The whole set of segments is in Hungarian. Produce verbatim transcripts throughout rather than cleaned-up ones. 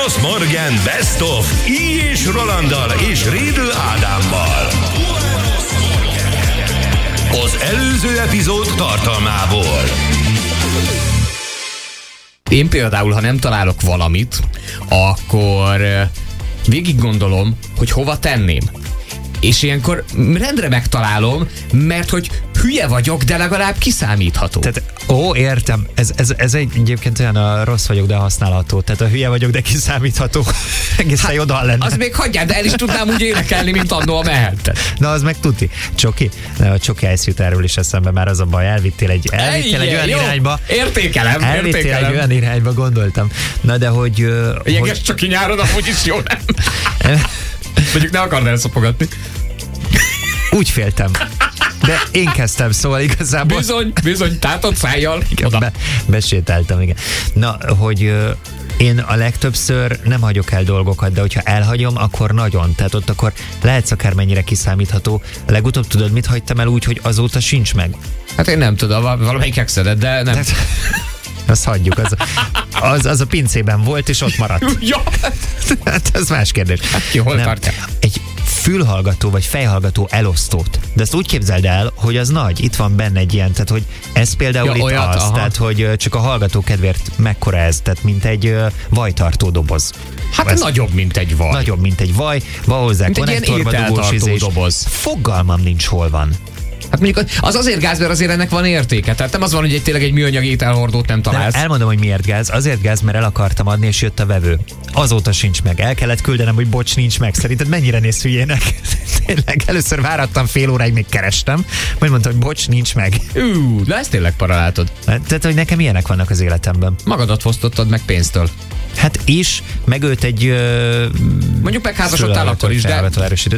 Morgen Best of Így és Rolanddal és Rédl Ádámmal. Az előző epizód tartalmából. Én például, ha nem találok valamit, akkor végig gondolom, hogy hova tenném. És ilyenkor rendre megtalálom, mert hogy hülye vagyok, de legalább kiszámítható. Tehát, ó, értem. Ez, ez, ez egy, egyébként olyan a rossz vagyok, de használható. Tehát a hülye vagyok, de kiszámítható. Egészen hát, jobban lenne. Az még hagyjál, de el is tudnám úgy énekelni, mint annó a mehettet. Na, az meg tuti. Csoki? Na, a Csoki Ice jut erről is eszembe, már az a baj. Elvittél egy, elvittél egy olyan jó, irányba. Értékelem, elvittél értékelem. egy olyan irányba, gondoltam. Na, de hogy... Uh, Jeges hogy... Csoki nyáron amúgy is jó, nem? Mondjuk ne akard elszopogatni. Úgy féltem. De én kezdtem, szóval igazából... Bizony, bizony, tátott szájjal. Igen, be, besétáltam, igen. Na, hogy ö, én a legtöbbször nem hagyok el dolgokat, de hogyha elhagyom, akkor nagyon. Tehát ott akkor lehetsz akármennyire kiszámítható. Legutóbb tudod, mit hagytam el úgy, hogy azóta sincs meg? Hát én nem tudom, valamelyik exedet, de nem. Tehát, azt hagyjuk. Az, az, az a pincében volt, és ott maradt. Ja. Hát ez más kérdés. Hát ki, hol tartja? Egy fülhallgató vagy fejhallgató elosztót. De ezt úgy képzeld el, hogy az nagy, itt van benne egy ilyen, tehát hogy ez például ja, itt olyat, az, aha. Tehát hogy csak a hallgató kedvéért mekkora ez, tehát mint egy uh, vajtartó doboz. Hát ez nagyobb, mint egy vaj. Nagyobb, mint egy vaj, van hozzá konnektorba dugós izés. Doboz. Fogalmam nincs, hol van. Hát mondjuk az azért gáz, mert azért ennek van értéke. Tehát nem az van, hogy egy, tényleg egy műanyag ételhordót nem találsz. Nem, elmondom, hogy miért gáz. Azért gáz, mert el akartam adni, és jött a vevő. Azóta sincs meg. El kellett küldenem, hogy bocs, nincs meg. Szerinted mennyire néz hülyének? Tényleg, először várattam fél óráig, még kerestem. Majd mondtam, hogy bocs, nincs meg. Ú, de ezt tényleg paralátod. Tehát, hogy nekem ilyenek vannak az életemben. Magadat fosztottad meg pénztől. Hát is, meg őt egy... Ö, mondjuk megházasodtál akkor is, de...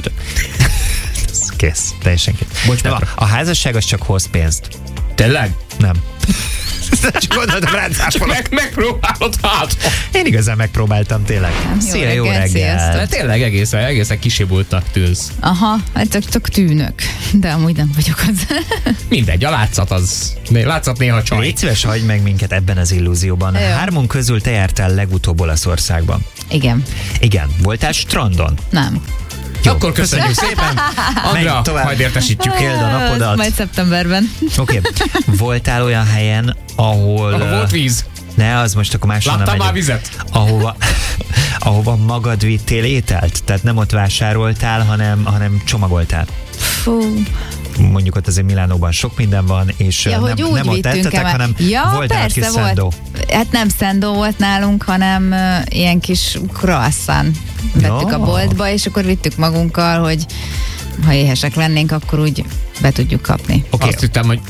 Kész, teljesen kész. Bocs, nem, a, a házasság az csak hoz pénzt. Tényleg? Nem. Csak gondoltam rád cáfolok. Meg, megpróbálod hát. Én igazán megpróbáltam, tényleg. Szia, jó reggel. Tényleg egészen, egészen kisibultnak tűz. Aha, hát csak, csak tűnök. De amúgy nem vagyok az. Mindegy, a látszat az... Látszat néha csaj. Légy szíves, hagyd meg minket ebben az illúzióban. Jó. Hármunk közül te jártál legutóbb Olaszországban. Igen. Igen. Voltál strandon? Nem. Jó, akkor köszönjük szépen. Andra, tovább. Majd értesítjük. Éld a napodat. Majd szeptemberben. Oké. Okay. Voltál olyan helyen, ahol... Ahol volt víz. Ne, az most akkor máshol nem Láttál megyek. már vizet? Ahova, ahova magad vittél ételt? Tehát nem ott vásároltál, hanem, hanem csomagoltál. Fú. Mondjuk ott azért Milánóban sok minden van, és ja, nem, nem ott ettetek, el. hanem ja, volt egy kis szendó. Hát nem szendó volt nálunk, hanem uh, ilyen kis croissant vettük no. a boltba, és akkor vittük magunkkal, hogy ha éhesek lennénk, akkor úgy be tudjuk kapni. Okay. Azt hittem, hogy...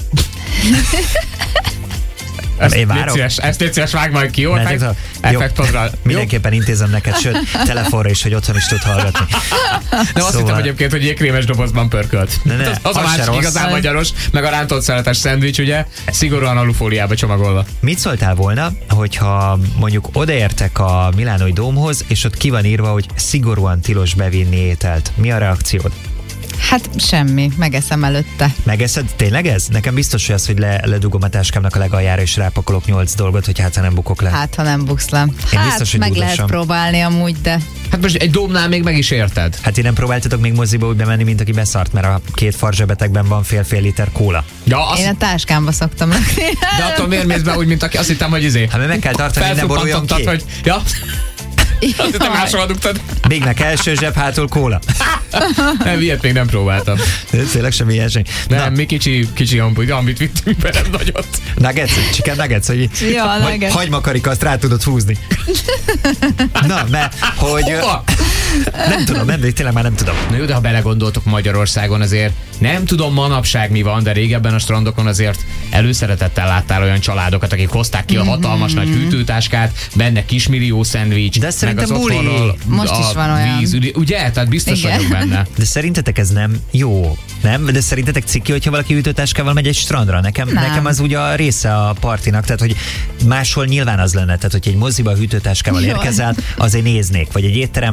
Ezt én várok. Szíves, ezt légy szíves, vágj majd ki, jó? Effektodra. Mindenképpen intézem neked, sőt, telefonra is, hogy otthon is tud hallgatni. Nem, szóval... azt hittem egyébként, hogy jégkrémes dobozban pörkölt. Ne, ne, az az a másik igazán magyaros, meg a rántott szeletes szendvics, ugye, szigorúan alufóliába csomagolva. Mit szóltál volna, hogyha mondjuk odaértek a Milánói Dómhoz, és ott ki van írva, hogy szigorúan tilos bevinni ételt? Mi a reakciód? Hát semmi, megeszem előtte. Megeszed? Tényleg ez? Nekem biztos, hogy az, hogy le, ledugom a táskámnak a legaljára, és rápakolok nyolc dolgot, hogy hát ha nem bukok le. Hát ha nem buksz le. Én hát biztos, hogy meg dúdosan. lehet próbálni amúgy, de... Hát most egy dómnál még meg is érted. Hát én nem próbáltatok még moziba úgy bemenni, mint aki beszart, mert a két farzsebetekben van fél-fél liter kóla. Ja, azt... Én a táskámba szoktam rakni. De attól miért mész be úgy, mint aki azt hittem, hogy izé. Hát meg kell tartani, hogy ne boruljon ki. Hogy... Ja. Azt hittem máshol dugtad. Bignek első zseb, hátul kóla. Nem, ilyet még nem próbáltam. Tényleg semmi ilyesmi. Nem, mi kicsi, kicsi ambit, ambit vittünk be, nem nagyot. Nuggets, chicken nuggets, hogy ja, nuggets. Hagymakarika, azt rá tudod húzni. Na, mert hogy... Hova? Nem tudom, nem, tényleg már nem tudom. Na jó, de ha belegondoltok Magyarországon azért, nem tudom manapság mi van, de régebben a strandokon azért előszeretettel láttál olyan családokat, akik hozták ki a hatalmas mm-hmm. nagy hűtőtáskát, benne kismillió szendvics, de meg az otthonról most is van olyan. Víz, ugye? Tehát biztos igen. vagyok benne. De szerintetek ez nem jó? Nem? De szerintetek ciki, hogyha valaki hűtőtáskával megy egy strandra? Nekem, nekem az ugye a része a partinak, tehát hogy máshol nyilván az lenne, tehát hogy egy moziba hűtőtáskával érkezel, azért néznék, vagy egy étteremben, hogy köszönöm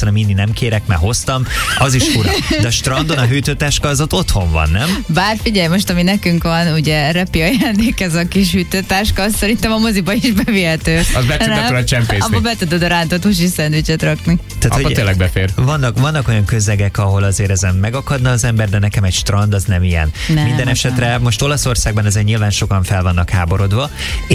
köszönöm, inni nem kérek, mert hoztam, az is fura. De a strandon a hűtőtáska az ott otthon van, nem? Bár figyelj, most ami nekünk van, ugye repi ajándék, ez a kis hűtőtáska, az szerintem a moziba is bevihető. Az be, be tudod csempészni. Abba be tudod a rántott húsi szendvicset rakni. Tehát, Akkor tényleg befér. Vannak, vannak olyan közegek, ahol azért ezen megakadna az ember, de nekem egy strand az nem ilyen. Nem, Minden esetre nem. Most Olaszországban ezen nyilván sokan fel vannak háborodva,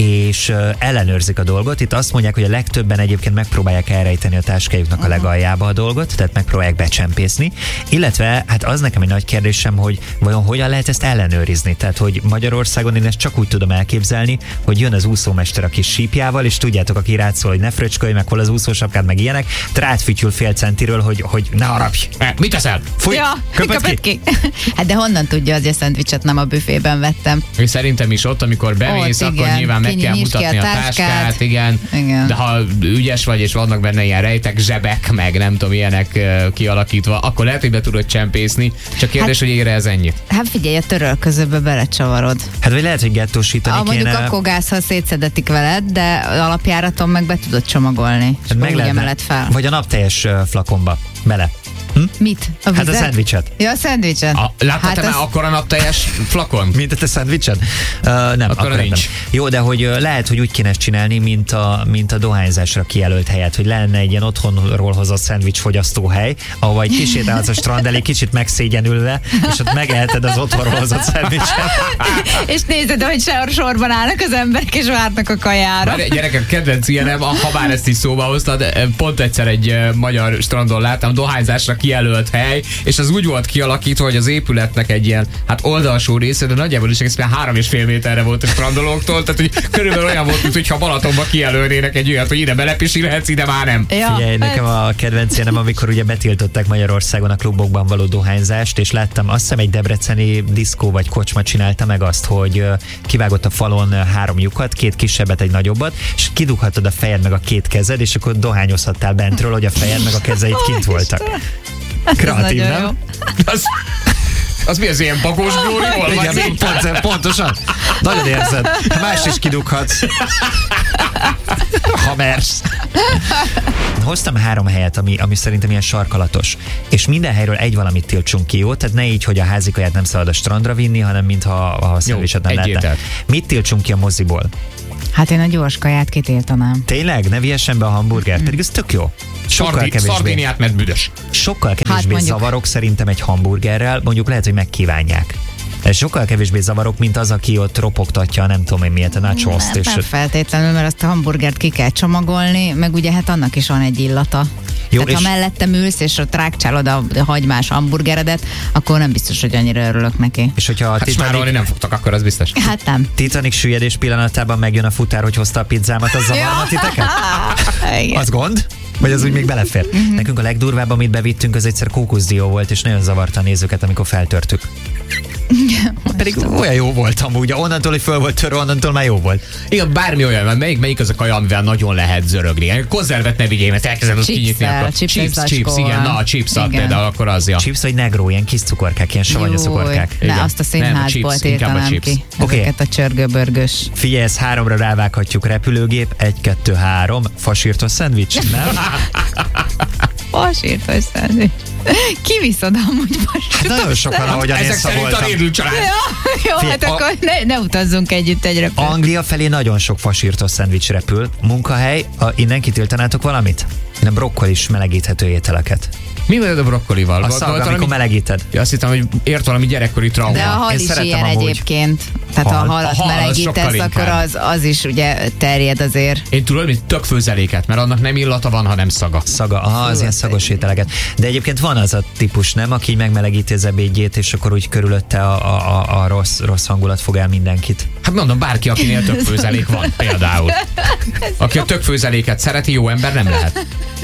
és uh, ellenőrzik a dolgot. Itt azt mondják, hogy a legtöbben egyébként megpróbálják elrejteni a táskájuknak uh-huh. a legaljába a dolgot, tehát megpróbálják becsempészni. Illetve, hát az nekem egy nagy kérdésem, hogy vajon hogyan lehet ezt ellenőrizni? Tehát, hogy Magyarországon én ezt csak úgy tudom elképzelni, hogy jön az úszómester a kis sípjával, és tudjátok, aki rád szól, hogy ne fröcsköljj, meg hol az úszósapkád, meg ilyenek, rátfütyül fél centiről, hogy, hogy ne harapj. Mit teszel? Fúj, Ja, köpöd ki. ki. Hát de honnan tudja, hogy a szendvicset nem a büfében vettem? És szerintem is ott, amikor bemész, Ott, akkor igen. nyilván meg kell Kinyisd ki mutatni a a táskát, táskát. igen. Igen. De ha ügyes vagy, és vannak benne ilyen rejtek zsebek, meg nem tudom, ilyenek uh, kialakítva, akkor lehet, hogy be tudod csempészni. Csak kérdés, Hát- hogy ére ez ennyit. Hát figyelj, a törölközőbe belecsavarod. Hát vagy lehet, hogy gettósítani A, mondjuk kéne. akkor gáz, ha szétszedetik veled, de alapjáraton meg be tudod csomagolni. És Hát meg úgy lehetne- emeled fel. Vagy a napteljes ö, flakonba. Bele. Mit? A Hát a vizet? szendvicset. Ja, a szendvicset. A, láttad hát te már az- akkor a napteljes flakon? Mint a te szendvicsed? Uh, nem, Akkor akkor nem. nincs. Jó, de hogy uh, lehet, hogy úgy kéne ezt csinálni, mint a, mint a dohányzásra kijelölt helyet, hogy lenne egy ilyen otthonról hozott szendvics fogyasztóhely, ahol egy kisétálsz a strand elé, kicsit megszégyenülve, és ott megeheted az otthonról hozott szendvicset. És nézed, hogy se sorban állnak az emberek, és várnak a kajára. Már gyerekek, kedvenc ilyenem, ha bár ezt is szóba hoztad, pont egyszer egy eh, magyar strandon láttam, dohányzásra kijelölt hely, és az úgy volt kialakítva, hogy az épületnek egy ilyen, hát oldalsó része, de nagyjából is egészen három és fél méterre volt a strandolóktól, tehát hogy körülbelül olyan volt, mint hogyha Balatonba kijelölnének egy olyat, hogy ide belepisilhetsz, ide már nem. Ja, Figyelj, nekem a kedvenc ilyenem, amikor ugye betiltották Magyarországon a klubokban való dohányzást, és láttam, azt hiszem egy debreceni diszkó vagy kocsma csinálta meg azt, hogy ö, kivágott a falon ö, három lyukat, két kisebbet, egy nagyobbat, és kidughatod a fejed meg a két kezed, és akkor dohányozhattál bentről, hogy a fejed meg a kezeid kint voltak. Kreatív, nagyon nem? jó. Az, az mi az ilyen bagós glóriból? Igen, Vagy pont, pontosan. Nagyon érzed. Más is kidughatsz. Ha mersz. Hoztam három helyet, ami, ami szerintem ilyen sarkalatos. És minden helyről egy valamit tiltsunk ki, jó? Tehát ne így, hogy a házikaját nem szabad a strandra vinni, hanem mintha a szendvicset nem egy lehetne. ételt. Mit tiltsunk ki a moziból? Hát én a gyors kaját kitiltanám. Tényleg? Ne vihessen be a hamburgert, pedig ez tök jó. Sokkal Szardi, kevésbé, Szardiniát, mert büdös. sokkal kevésbé Hát mondjuk- zavarok szerintem egy hamburgerrel, mondjuk lehet, hogy megkívánják. Ez sokkal kevésbé zavarok, mint az, aki ott ropogtatja, nem tudom én miért, a nachoszt. És Nem feltétlenül, mert azt a hamburgert ki kell csomagolni, meg ugye hát annak is van egy illata. Jó, Tehát és- ha mellettem ülsz, és ott rákcsálod a hagymás hamburgeredet, akkor nem biztos, hogy annyira örülök neki. és hogyha a Hát Titanic, smárolni nem fogtak, akkor az biztos. Hát nem. Titanic süllyedés pillanatában megjön a futár, hogy hozta a pizzámat, az zavarna titeket? Igen. Az gond? Vagy az úgy még belefér? Uh-huh. Nekünk a legdurvább, amit bevittünk, az egyszer kókuszdió volt, és nagyon zavarta a nézőket, amikor feltörtük. Pedig olyan jó volt amúgy. Onnantól, hogy föl volt törő, onnantól már jó volt. Igen, bármi olyan, mert melyik, melyik az a kaja, amivel nagyon lehet zörögni. Konzervet ne vigyél, mert elkezded ott Chips-el, kinyitni. Akkor chips-es chips, chips, zacskóval. igen, na a chips-at Igen. például, akkor az, ja. Chips vagy negró, ilyen kis cukorkák, ilyen savanyú Júj, cukorkák. Ne, Igen. azt a Nem, a színházból chips, inkább a tiltanám chips. ki. Oké. Ezeket a csörgőbörgös. Figyelj, ezt háromra rávághatjuk. Repülőgép, egy, kettő, három, fasírtos szendvics, nem? Fasírtos szendvics. Ki viszod amúgy fasírtos? Nagyon sokan, ahogyan én Ezek szerint a szaboltam. Rédl család. Ja, jó, Figyelj, hát a- akkor ne, ne utazzunk együtt egy repülőt. Anglia felé nagyon sok fasírtos szendvics repül. Munkahely, a, innen kitiltanátok valamit? Én a brokkolis melegíthető ételeket. Mi van a brokkolival? A Volt szag, valami- amikor melegíted. Ja, azt hittem, hogy ért valami gyerekkori trauma. De a hal Én is szeretem ilyen amúgy. egyébként. Tehát Hal. ha a halat A hal az melegítesz, sokkal akkor inkább. az, az is ugye terjed azért. Én tudod, mint tök főzeléket, mert annak nem illata van, hanem szaga. Szaga, aha, az Fú, ilyen az szagos ételeket. De egyébként van az a típus, nem? Aki így megmelegíti az ebédjét, és akkor úgy körülötte a, a, a, a rossz, rossz hangulat fog el mindenkit. Hát mondom, bárki, akinél tök főzelék van, például. Aki a tök főzeléket szereti, jó ember nem lehet.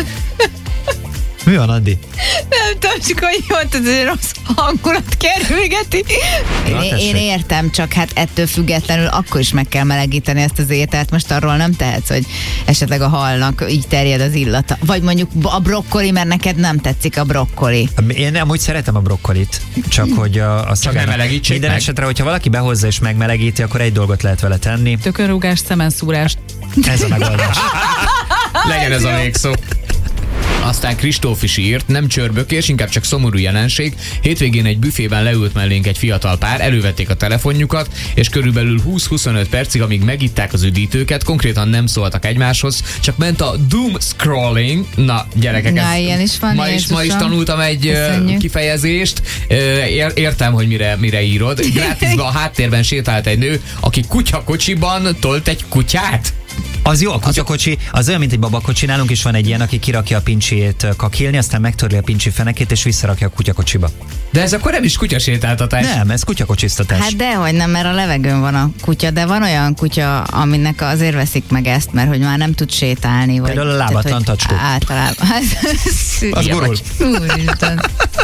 Mi van, Andi? Nem tudom, csak hogy mondtad, hogy rossz hangulat kerülgeti. Na, Én, tessék. én értem, csak hát ettől függetlenül akkor is meg kell melegíteni ezt az ételt. Most arról nem tehetsz, hogy esetleg a halnak így terjed az illata. Vagy mondjuk a brokkoli, mert neked nem tetszik a brokkoli. Én amúgy szeretem a brokkolit, csak hogy a, a szagának- melegítsék Minden meg. esetre, hogyha valaki behozza és megmelegíti, akkor egy dolgot lehet vele tenni. Tökönrúgás, szemenszúrás. Ez a megoldás. Legyen ez a végszó. aztán Kristóf is írt, nem csörbökés, inkább csak szomorú jelenség. Hétvégén egy büfében leült mellénk egy fiatal pár, elővették a telefonjukat, és körülbelül húsz-huszonöt percig, amíg megitták az üdítőket, konkrétan nem szóltak egymáshoz, csak ment a doom scrolling. Na, gyerekek, Na, ez ilyen is van, ma, is, ma is tanultam egy Köszönjük. kifejezést. Ér, értem, hogy mire, mire írod. Grátisban a háttérben sétált egy nő, aki kutyakocsiban tolt egy kutyát. Az jó, a kutyakocsi, az olyan, mint egy babakocsi. Nálunk is van egy ilyen, aki kirakja a pincsét kakilni, aztán megtörli a pincsi fenekét, és visszarakja a kutyakocsiba. De ez akkor nem is kutyasétáltatás. Nem, ez kutyakocsisztatás. Hát dehogy nem, mert a levegőn van a kutya, de van olyan kutya, aminek azért veszik meg ezt, mert hogy már nem tud sétálni. Vagy, Például a lábatlan tehát, hogy tacskó. Általában. Az gurul. Úristen.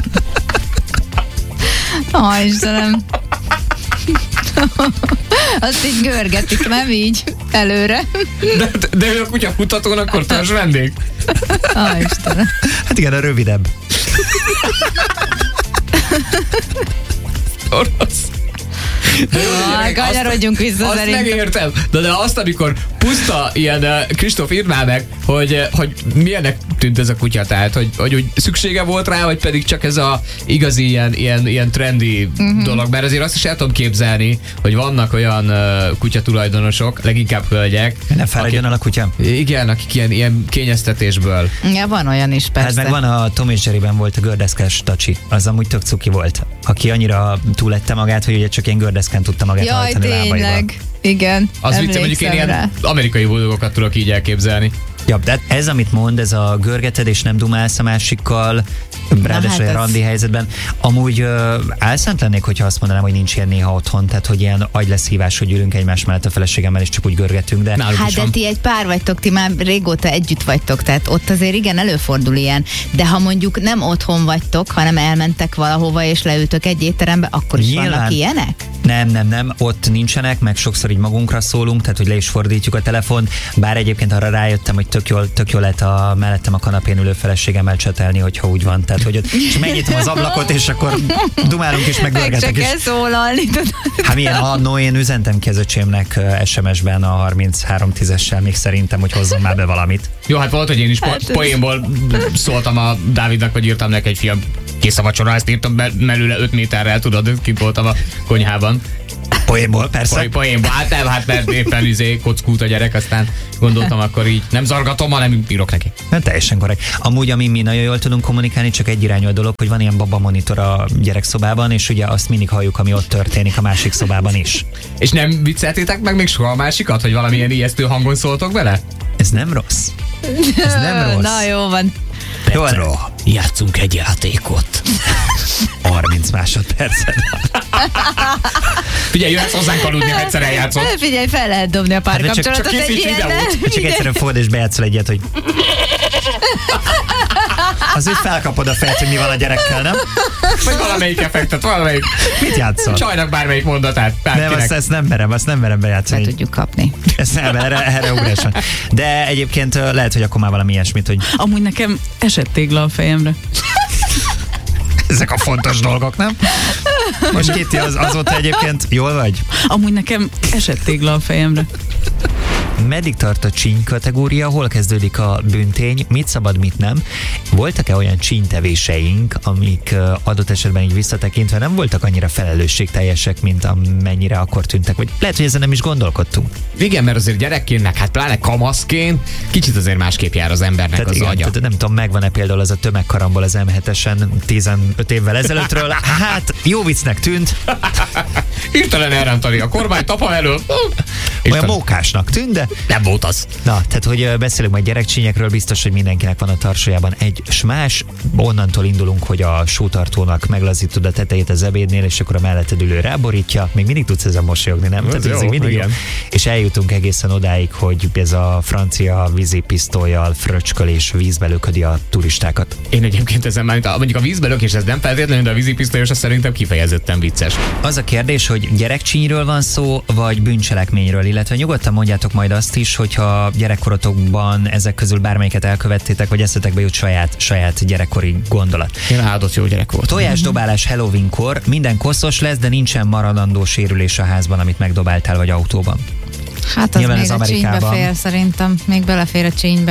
Ó, Istenem. Azt így görgetik, nem így előre. De, de, de ő a kutyafutatón akkor társ vendég. Ó, Istenem. Hát igen, a rövidebb. Orosz. Ah, kanyarodjunk vissza azt szerintem. megértem. De, de azt, amikor puszta ilyen, uh, Kristóf írd már meg, hogy, uh, hogy milyennek tűnt ez a kutya, tehát, hogy, hogy úgy szüksége volt rá, vagy pedig csak ez a igazi ilyen, ilyen, ilyen trendi uh-huh. dolog, mert azért azt is el tudom képzelni, hogy vannak olyan uh, kutyatulajdonosok, leginkább hölgyek. Ne fáradjon el a kutya. Igen, akik ilyen, ilyen kényeztetésből. Ja, van olyan is, persze. Hát meg van a Tom és Jerryben volt a gördeszkás tacsi. Az amúgy tök cuki volt. Aki annyira túlette magát, hogy ugye csak ilyen gördeszkán tudta magát Jaj, hajtani lábaival. tényleg. Igen, Az vicce, mondjuk én ilyen rá. amerikai boldogokat tudok így elképzelni. Ja, de ez, amit mond, ez a görgeted és nem dumálsz a másikkal, ráadásul hát egy ez- randi helyzetben. Amúgy uh, álszánt lennék, hogyha azt mondanám, hogy nincs ilyen néha otthon, tehát hogy ilyen agyleszívás, hogy ülünk egymás mellett a feleségemmel, és csak úgy görgetünk, de Nálunk Hát is de van. ti egy pár vagytok, ti már régóta együtt vagytok, tehát ott azért igen előfordul ilyen, de ha mondjuk nem otthon vagytok, hanem elmentek valahova és leültök egy étterembe, akkor is Nyilván. vannak ilyenek? nem, nem, nem, ott nincsenek, meg sokszor így magunkra szólunk, tehát hogy le is fordítjuk a telefont, bár egyébként arra rájöttem, hogy tök jól, tök jól lehet a mellettem a kanapén ülő feleségemmel csetelni, hogyha úgy van, tehát hogy ott, és megnyitom az ablakot, és akkor dumálunk és Meg se meggörgetek. És kell szólalni, tudod. hát milyen annó, én üzentem ki az öcsémnek es em es-ben a harminchárom tízessel, még szerintem, hogy hozzon már be valamit. Jó, hát volt, hogy én is po- Hát ez- poénból szóltam a Dávidnak, vagy írtam neki egy fiam, kész a vacsora, ezt írtam be, mellőle öt méterrel, tudod, kint voltam a konyhában. Poénból, persze. Po- poénból, hát nem, hát mert éppen izé, kockút a gyerek, aztán gondoltam akkor így, nem zargatom, hanem írok neki. Nem, teljesen korrekt. Amúgy, ami mi nagyon jól tudunk kommunikálni, csak egy irányú a dolog, hogy van ilyen baba monitor a gyerekszobában, és ugye azt mindig halljuk, ami ott történik a másik szobában is. És nem vicceltétek meg még soha a másikat, hogy valamilyen ijesztő hangon szóltok bele? Ez nem rossz. Ez nem rossz. Na jó van. Jó, Petro, játszunk egy játékot. harminc másodpercet. Figyelj, jöhetsz hozzánk aludni, ha egyszer eljátszott. Hát figyelj, fel lehet dobni a Hát, csak- párkapcsolatot csak egy készíts ilyennel. videót. Csak egyszerűen fogod és bejátszol egyet, hogy azért felkapod a fejet, hogy mi van a gyerekkel, nem? Vagy valamelyik effektet, valamelyik Mit játszol? csajnak bármelyik mondatát. Nem, Bárkinek. azt, ezt nem merem, azt nem merem Be bejátszani. tudjuk kapni. Ezt nem, erre, erre ugrás van. De egyébként ö, lehet, hogy akkor már valami ilyesmit, hogy Amúgy nekem esett tégla a fejemre. ezek a fontos dolgok, nem? Most Kitty, az, azóta egyébként jól vagy? Amúgy nekem esett tégla a fejemre. Meddig tart a csíny kategória, hol kezdődik a bűntény, mit szabad, mit nem? Voltak-e olyan csínytevéseink, amik ö, adott esetben így visszatekintve nem voltak annyira felelősségteljesek, mint amennyire akkor tűntek? Vagy lehet, hogy ezen nem is gondolkodtunk. Igen, mert azért gyerekként, hát pláne kamaszként, kicsit azért másképp jár az embernek Tehát az igen, agya. tehát nem tudom, megvan-e például az a tömegkarambol az em hetesen tizenöt évvel ezelőttről. Hát jó viccnek tűnt, Hirtelen elrántani a kormány tapa elől. olyan mókásnak tűnt, de Nem volt az. na, tehát hogy ö, beszélünk majd gyerekcsínyekről, biztos, hogy mindenkinek van a tarsójában egy smás, onnantól indulunk, hogy a sótartónak meglazítod a tetejét az ebédnél, és akkor a melletted ülő ráborítja, még mindig tudsz ezen mosolyogni, nem? Ez Tehát jó, mindig jó. igen. És eljutunk egészen odáig, hogy ez a francia vízipisztollyal fröcsköl és vízbe löködi a turistákat. Én egyébként ezen már, mondjuk a vízbe lökés, ez nem feltétlenül, de a vízipisztolyos, az szerintem kifejezetten vicces. Az a kérdés, hogy gyerekcsínyről van szó, vagy bűncselekményről, illetve nyugodtan mondjátok majd azt is, hogyha gyerekkorotokban ezek közül bármelyiket elkövettétek, vagy eszetekbe jut saját, saját gyerekkori gondolat. Én áldott jó gyerek voltam. Tojásdobálás Halloweenkor minden koszos lesz, de nincsen maradandó sérülés a házban, amit megdobáltál, vagy autóban. Hát az Nyilván még ez a csínybe Amerikában. fér szerintem. Még belefér a csínybe.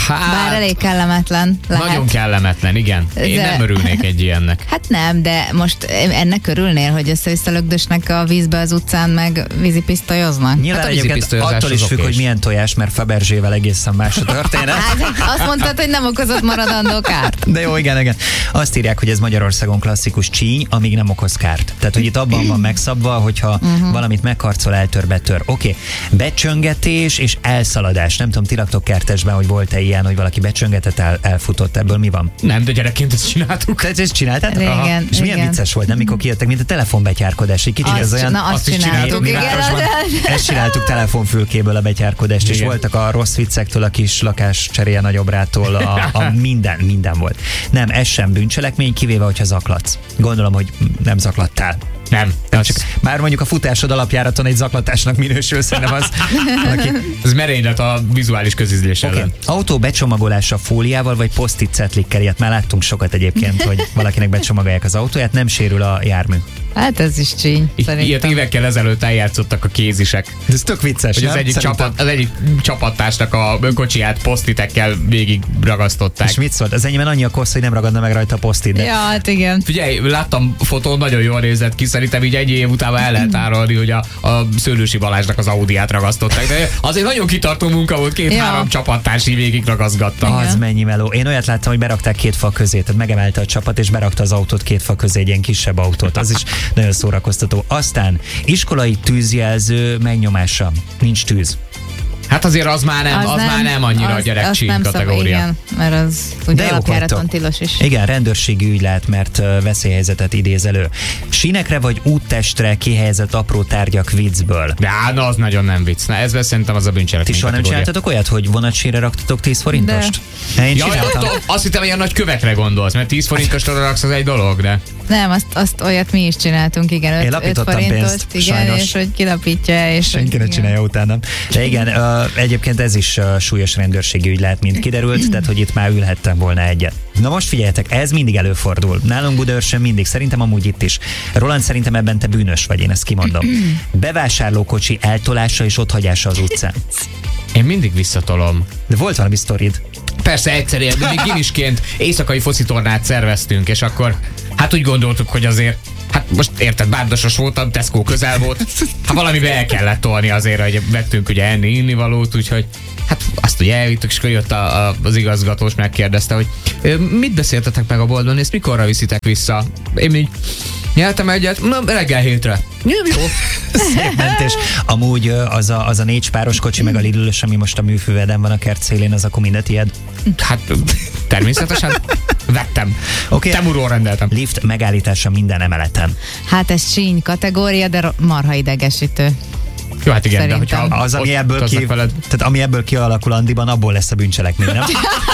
Hát, Bár elég kellemetlen lehet. nagyon kellemetlen, igen. Én De- nem örülnék egy ilyennek. Hát nem, de most ennek örülnél, hogy össze-vissza lögdösnek a vízbe az utcán, meg vízipisztolyoznak? Nyilván Hát a egyébként vízipisztolyozás attól is az függ, oké hogy is. milyen tojás, mert Fabergével egészen más a történet. Hát, azt mondtad, hogy nem okozott maradandó kárt. De jó, igen, igen. Azt írják, hogy ez Magyarországon klasszikus csíny, amíg nem okoz kárt. Tehát, hogy itt abban van megszabva, hogyha uh-huh. valamit megkarcol, eltör, betör. Oké, okay. Becsöngetés és elszaladás. Nem tudom, ti laktok kertesben, hogy volt-e ilyen, hogy valaki becsöngetett, el, elfutott. Ebből mi van? Nem, de gyerekként ezt csináltuk. Te ezt csináltátok? Régen, Aha. És milyen igen. vicces volt, nem, mikor kijöttek, mint a telefonbetyárkodás. Egy kicsit Azt, ez olyan... na, azt, azt is csináltuk, csináltuk, igen. Városban de- ezt csináltuk telefonfülkéből a betyárkodást, és Igen. voltak a rossz viccektől, a kis lakás cseréje nagyobbrától, a, a minden, minden volt. Nem, ez sem bűncselekmény, kivéve, hogyha zaklatsz. Gondolom, hogy nem zaklattál. Nem, Nem, az, csak már mondjuk a futásod alapjáraton egy zaklatásnak minősül, szerintem az, aki... ez merénylet a vizuális közízlés Okay. ellen. Autó becsomagolása fóliával vagy post-it cetlikkel, ilyet már láttunk sokat egyébként, hogy valakinek becsomagolják az autóját, nem sérül a jármű. Hát ez is csíny. I- Ilyet szerintem. évekkel ezelőtt eljátszottak a kézisek. De ez tök vicces, Hogy az nem? egyik, Szerintem. csapat, az egyik csapattársnak a kocsiját posztitekkel végig ragasztották. És mit szólt? Az enyémben annyi a kossz, hogy nem ragadna meg rajta a post-it, de... Ja, hát igen. Figyelj, láttam fotón, nagyon jól nézett ki, szerintem így egy év után el lehet árulni, hogy a, a Szőlősi Balázsnak az Audiát ragasztották. De azért nagyon kitartó munka volt, két-három Ja. csapattársi végig ragaszgatta. Az Igen. mennyi meló. Én olyat láttam, hogy berakták két fal közé, tehát megemelte a csapat, és berakta az autót két fal közé, egy ilyen kisebb autót. Az is nagyon szórakoztató. Aztán iskolai tűzjelző megnyomása. Nincs tűz. Hát azért az már nem, az, az már nem annyira a az- gyerekcsíny azt nem kategória. Szabad, igen, mert az ugye De jók alapjáraton vagytok. tilos is. Igen, rendőrségi ügy lehet, mert ö, veszélyhelyzetet idéz elő. Sínekre vagy úttestre kihelyezett apró tárgyak viccből. De á, na, az nagyon nem vicc. Na, ez szerintem az a Ti bűncselekmény soha nem kategória. csináltatok olyat, hogy vonatsínre raktatok tíz forintost? De. Én Ja, csináltam. tudom, azt hittem, ilyen nagy kövekre gondolsz, mert tíz forintosra raksz, az egy dolog, de... Nem, azt, azt olyat mi is csináltunk, igen, Én öt, öt lapítottam forintost, pénzt, igen, sajnos. és hogy kilapítja, és Senki ne igen. csinálja utánam. De igen, ö, egyébként ez is ö, súlyos rendőrségi ügy lehet, mint kiderült, tehát hogy itt már ülhettem volna egyet. Na most figyeljetek, ez mindig előfordul. Nálunk Budaörsön mindig, szerintem amúgy itt is. Roland, szerintem ebben te bűnös vagy, én ezt kimondom. Bevásárlókocsi eltolása és otthagyása az utcán. Én mindig visszatolom. De volt valami sztorid. Persze egyszerűen, mi gimisként éjszakai focitornát szerveztünk, és akkor hát úgy gondoltuk, hogy azért, hát most érted, bárdosos voltam, Tesco közel volt, hát valamibe el kellett tolni azért, hogy vettünk ugye enni, innivalót, úgyhogy hát azt ugye elvittük, és akkor jött a, a, az igazgatós, megkérdezte, hogy "Ö, mit beszéltetek meg a boltban, és mikorra viszitek vissza? Én így nyeltem egyet, na reggel hétre. Jó. Szép mentés. Amúgy ö, az a, az a négy páros kocsi, meg a Lidl-ös, ami most a műfűveden van a kert szélén, az akkor minden tiéd. Hát természetesen vettem. Oké. Temurról rendeltem. Lift megállítása minden emeleten. Hát ez csíny kategória, de ro- marha idegesítő. Jó, hát igen, Szerintem. de hogyha Az, ami ott ebből, ki, utaznak veled. tehát ami ebből kialakul Andiban, abból lesz a bűncselekmény, nem?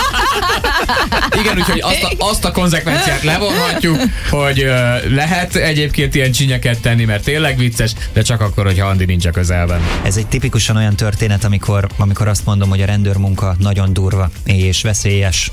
Igen, úgyhogy azt a, azt a konzekvenciát levonhatjuk, hogy ö, lehet egyébként ilyen csinyeket tenni, mert tényleg vicces, de csak akkor, hogyha Andi nincs a közelben. Ez egy tipikusan olyan történet, amikor, amikor azt mondom, hogy a rendőrmunka nagyon durva és veszélyes.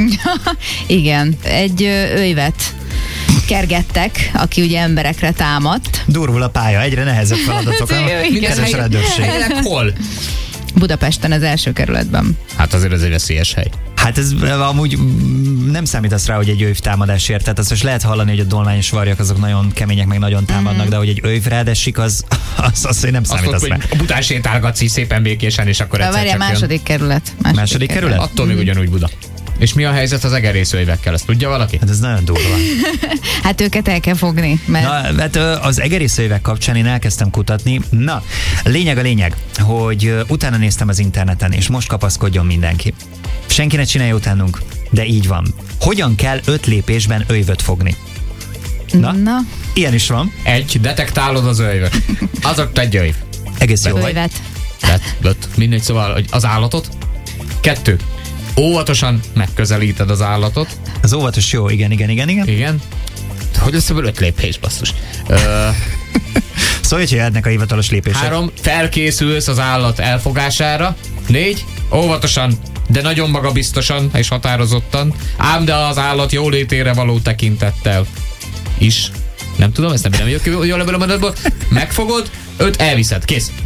Igen, egy ö, öjvet kergettek, aki ugye emberekre támadt. Durvul a pálya, egyre nehezebb feladatok. Hát, nem? igen. Kedves rendőrség. Helyileg hol? Budapesten az első kerületben. Hát azért ez egy veszélyes hely. Hát ez amúgy mm, nem számítasz rá, hogy egy öv támadás ért. Tehát azt most lehet hallani, hogy a dolmányos varjak azok nagyon kemények, meg nagyon támadnak, mm-hmm. de hogy egy öv rád esik, az, az, az, az nem Azt számítasz mondod, rá. hogy a bután sétálgatsz így szépen békésen, és akkor egyszer Várjál, csak második kerület. Második, Második kerület? jön. Attól még ugyanúgy Buda. És mi a helyzet az egerészőivekkel? Ezt tudja valaki? Hát ez nagyon durva. Hát őket el kell fogni, mert Na, hát ö, az egerészőivek kapcsán én elkezdtem kutatni. Na, lényeg a lényeg, hogy ö, utána néztem az interneten, és most kapaszkodjon mindenki. Senki ne csinálja utánunk, de így van. Hogyan kell öt lépésben öjvöt fogni? Na, na, ilyen is van. Egy, detektálod az öjvöt. Az ott egy öjv. Egész jó vagy. öjvet. Lett, lett. Mindegy, szóval hogy az állatot. Kettő. Óvatosan megközelíted az állatot. Az óvatos jó, igen, igen, igen, igen. Igen. Hogy lesz ebből öt lépés, basszus. Ö, Szóval, hogy jöhetnek a hivatalos lépések. három. Felkészülsz az állat elfogására. Négy. Óvatosan, de nagyon magabiztosan és határozottan, ám de az állat jólétére való tekintettel is. Nem tudom, ezt nem nem jövök jól ebből a mondatból. Megfogod, öt elviszed, kész.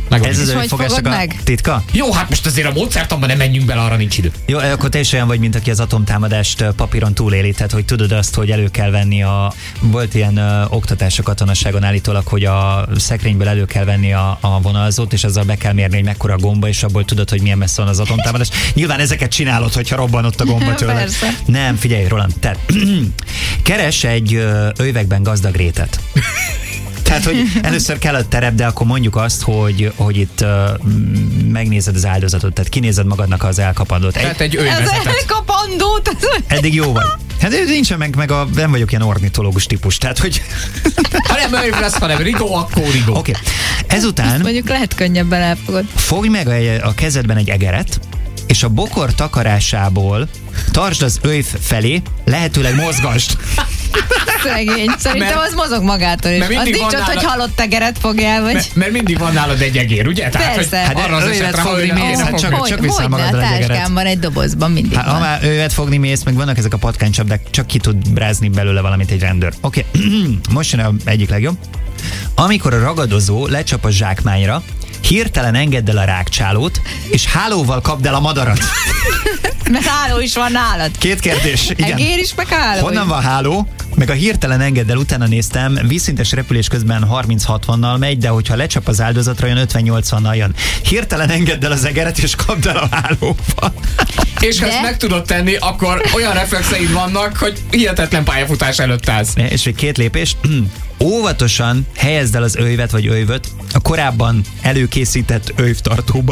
Megvan. Ez az És hogy öjfogásnak fogod a meg? titka? Jó, hát most azért a módszertanban nem menjünk bele, arra nincs idő. Jó, akkor te is olyan vagy, mint aki az atomtámadást ö, papíron túléli, tehát hogy tudod azt, hogy elő kell venni a... Volt ilyen ö, oktatás a katonasságon állítólag, hogy a szekrényből elő kell venni a, a vonalzót, és azzal be kell mérni, hogy mekkora a gomba, és abból tudod, hogy milyen messze van az atomtámadás. Nyilván ezeket csinálod, hogyha robban ott a gomba tőled. Persze. Nem, figyelj, Roland, te keres egy ö, öjvekben gazdag rétet. Tehát, hogy először kell a terep, de akkor mondjuk azt, hogy, hogy itt uh, megnézed az áldozatot, tehát kinézed magadnak az elkapandót. Egy, Tehát egy Ez öjvezetet. elkapandót. eddig jó vagy. Hát nincsen meg, meg a, nem vagyok ilyen ornitológus típus, tehát, hogy Ha nem öjv lesz, hanem rigó, akkor rigó. oké. Okay. Ezután Mondjuk lehet könnyebben elfogod. fogj meg a, a kezedben egy egeret, és a bokor takarásából tartsd az öjv felé, lehetőleg mozgasd. Szegény. Szerintem Mert- az mozog magától is. mert Az mindig nincs van ott, hogy nála- halott tegeret fogjál, vagy... Mert, mert mindig van nálad egy egér, ugye? Tehát, Persze. hogy Hát de arra az öjvet esetre, ha fogni ő nem mész, kéne hát fogni. csak- csak viszel Hogyne, a magaddal egy egeret. táskámban egy dobozban mindig Hát, ha van. már ővet fogni mész, meg vannak ezek a patkánycsapdák, csak ki tud brázni belőle valamit egy rendőr. Oké, okay. Most jön a egyik legjobb. Amikor a ragadozó lecsap a zsákmányra, hirtelen engedd el a rágcsálót, és hálóval kapd el a madarat. Mert háló is van nálad. Két kérdés. Igen. Egér is, meg háló. Honnan is. van háló? Meg a hirtelen engedd el, utána néztem, vízszintes repülés közben harminc-hatvannal megy, de hogyha lecsap az áldozatra, olyan ötven-nyolcvannal jön. Hirtelen engedd el az egeret, és kapd el a hálóval. És ha De- ezt meg tudod tenni, akkor olyan reflexeid vannak, hogy hihetetlen pályafutás előtt állsz. És még két lépés. Óvatosan helyezd el az öjvet vagy öjvöt a korábban előkészített öjvtartóba.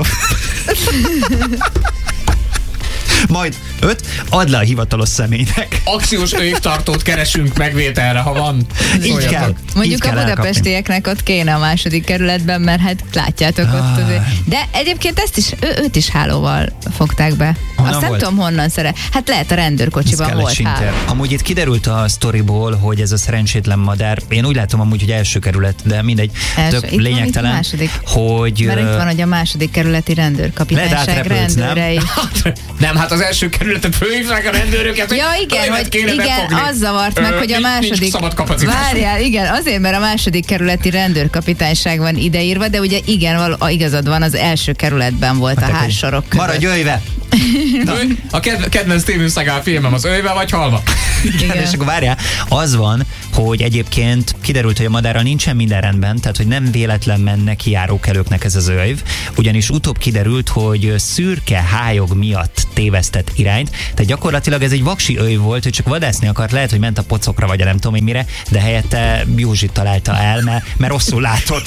Majd öt, add le a hivatalos személynek. Akciós öjvtartót keresünk megvételre, ha van. Így Szóljatok. kell. Mondjuk Így a kell budapestieknek ott kéne a második kerületben, mert hát látjátok ott Ah. azért. De egyébként ezt is, ő, őt is hálóval fogták be. Honnan Azt nem volt? tudom honnan szere. Hát lehet a Ez rendőrkocsiban kell egy volt sinter. háló. Amúgy itt kiderült a sztoriból, hogy ez a szerencsétlen madár, én úgy látom amúgy, hogy első kerület, de mindegy, Első. tök Itt van, itt a lényegtelen, második. hogy... Mert itt ö, van, hogy a második kerületi Lehet rendőrkapitányság átrepülsz, nem? rendőrei. Nem, hát az első kerületet fölhívták a rendőröket, hogy Ja, igen, öjvet hogy kéne igen, befogni. az zavart Ö, meg, hogy a nincs- második... Nincs szabad kapacitás. Várjál, igen, azért, mert a második kerületi rendőrkapitányság van ideírva, de ugye igen, való, a igazad van, az első kerületben volt a akkor házsorok között. Maradj öjve! Öj, A kedv- kedvenc Steven Seagal filmem az öjve vagy halva. Igen. És akkor várjál, az van, hogy egyébként kiderült, hogy a madárral nincsen minden rendben, tehát hogy nem véletlen mennek járókelőknek ez az öjv, ugyanis utóbb kiderült, hogy szürke hályog miatt tévesztett irányt, tehát gyakorlatilag ez egy vaksi öjv volt, hogy csak vadászni akart, lehet, hogy ment a pocokra, vagy a nem tudom én mire, de helyette Józsit találta el, mert, mert rosszul látott.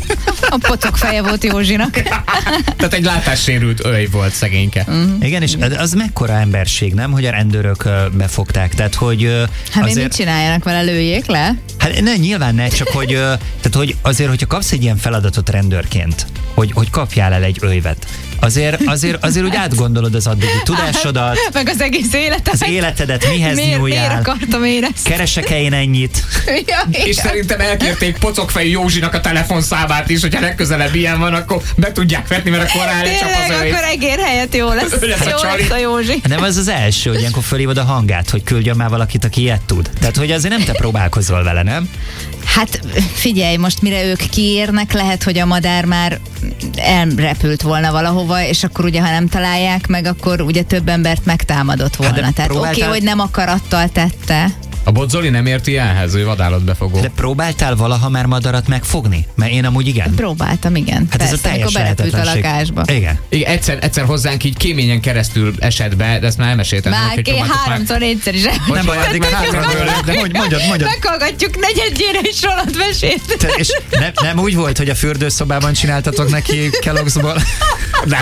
A pocok feje volt Józsinak. Tehát egy látássérült öjv volt szegényke. Igen, és az mekkora emberség, nem, hogy a rendőrök ö, befogták, tehát hogy ö, Hát még azért... mit csináljanak vele, lőjék le? Hát ne, nyilván ne, csak hogy, ö, tehát, hogy azért, hogyha kapsz egy ilyen feladatot rendőrként, hogy, hogy kapjál el egy öjvet, azért, azért, azért úgy átgondolod az addigi tudásodat, Meg az egész életet. az életedet, mihez miért, miért nyúljál, akartam én ezt? keresek-e én ennyit. Ja, És igen. szerintem elkérték pocokfejű Józsinak a telefonszámát is, hogyha legközelebb ilyen van, akkor be tudják vetni, mert akkor rálecsap az Tényleg, öjv. akkor egér helyett jó lesz. Ő lesz a Jó csali. lesz a Józsi. Nem az az első, hogy ilyenkor fölhívod a hangát, hogy küldjön már valakit, aki ilyet tud. Tehát, hogy azért nem te próbálkozol vele, nem? Hát figyelj, most mire ők kiérnek, lehet, hogy a madár már elrepült volna valahova, és akkor ugye, ha nem találják meg, akkor ugye több embert megtámadott volna. de Tehát oké, próbáltál- okay, hogy nem akarattal tette. A Bodzoli nem érti ehhez, ő vadállatbefogó. De próbáltál valaha már madarat megfogni? Mert én amúgy igen. Próbáltam, igen. Hát ez a Persze, teljes amikor berepült a lehetetlenség. lakásba. Igen. Igen, egyszer, egyszer hozzánk így kéményen keresztül esett be, de ezt már elmeséltem. Már neked, ké, próbáltuk már- háromszor, négyszer is Nem baj, elmondtam. addig hátra bőle, de mondj, mondjad, mondjad. Meghallgatjuk negyedjére is rolat mesét. Te, és nem, nem úgy volt, hogy a fürdőszobában csináltatok neki Kellogg'sból? Nem.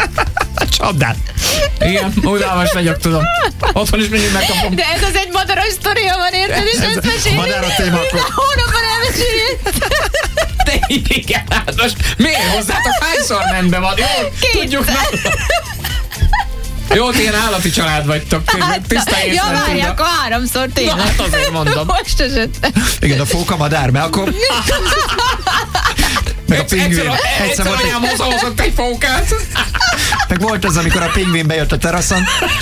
Csapdát. Igen, unalmas vagyok, tudom. Otthon is mindig megkapom. De ez az egy madaras sztoria van, érted? És Ez- ezt meséli. madár a téma, akkor- Minden hónapban elmeséli. De igen, hát most miért hozzátok hányszor ment be vad? Jó, Kétszer. tudjuk meg. Jó, ti ilyen állati család vagytok. Tiszta ja, észre várj, tudja. akkor háromszor Na, tényleg. hát azért mondom. Most esett. Igen, a fóka madár, mert akkor... Meg a Egyszer, pingvin. egyszer, Egyszer egyszer volt, egy, anyám hozott egy fókát. meg volt az, amikor a pingvin bejött a teraszon.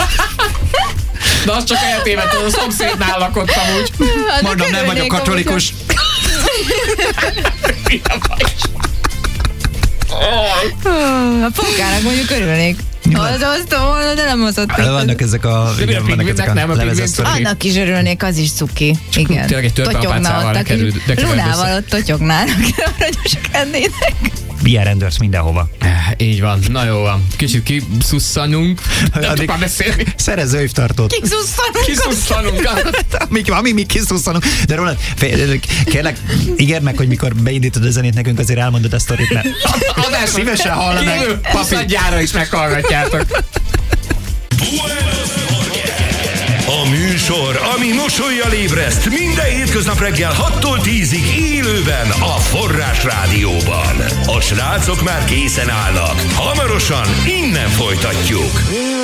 De az csak eltévedt, az a szomszédnál lakottam úgy. Mondom, nem vagyok katolikus. A pókának mondjuk örülnék. Az hoztam volna, de nem hozott. Vannak ezek a, igen, vannak ezek a nem, a levezes sztorik. Annak is örülnék, az is cuki. Igen. Tényleg egy törpeapácával nekerül. Lunával ott totyognának, aranyosak lennének. Ilyen rendőrsz mindenhova. Így van, na jó van. Kicsit kiszusszanunk. Nem tudok már beszélni. Szerezz övtartót. Kiszusszanunk. Kiszusszanunk. Mik, ami mi kiszusszanunk. De Roland, fél, kérlek, ígérd meg, hogy mikor beindítod a zenét nekünk, azért elmondod a sztorit, mert Adás szívesen hallanak. Kívül passzadjára is meghallgatjátok. A műsor, ami mosollyal ébreszt minden hétköznap reggel hattól tízig élőben a Forrás Rádióban. A srácok már készen állnak. Hamarosan innen folytatjuk.